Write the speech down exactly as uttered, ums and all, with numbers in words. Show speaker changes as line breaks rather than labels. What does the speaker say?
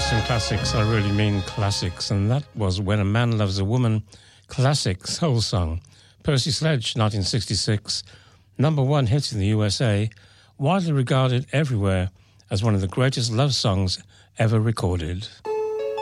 some classics, I really mean classics, and that was When a Man Loves a Woman, classic soul song. Percy Sledge, nineteen sixty-six, number one hit in the U S A, widely regarded everywhere as one of the greatest love songs ever recorded.